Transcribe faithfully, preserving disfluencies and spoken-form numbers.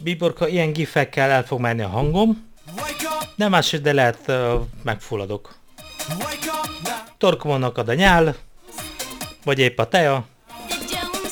Bíborka, ilyen gifekkel el fog menni a hangom. Nem más, de lehet uh, megfulladok. Torkomon akad a nyál, vagy épp a teja.